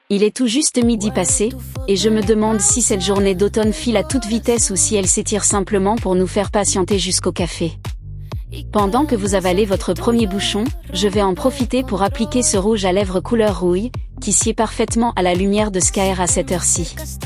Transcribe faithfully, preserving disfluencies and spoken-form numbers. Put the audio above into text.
Il est tout juste midi passé, et je me demande si cette journée d'automne file à toute vitesse ou si elle s'étire simplement pour nous faire patienter jusqu'au café. Pendant que vous avalez votre premier bouchon, je vais en profiter pour appliquer ce rouge à lèvres couleur rouille, qui sied parfaitement à la lumière de Skyr à cette heure-ci.